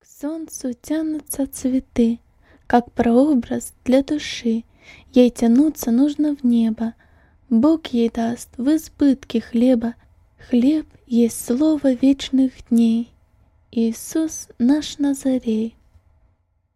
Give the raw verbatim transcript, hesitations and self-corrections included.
К солнцу тянутся цветы, как прообраз для души. Ей тянуться нужно в небо. Бог ей даст в избытке хлеба. Хлеб есть слово вечных дней. Иисус наш Назарей.